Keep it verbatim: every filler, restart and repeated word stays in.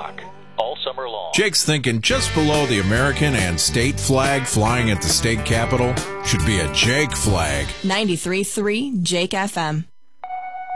Rock. All summer long. Jake's thinking just below the American and state flag flying at the state capitol should be a Jake flag. ninety-three point three Jake F M.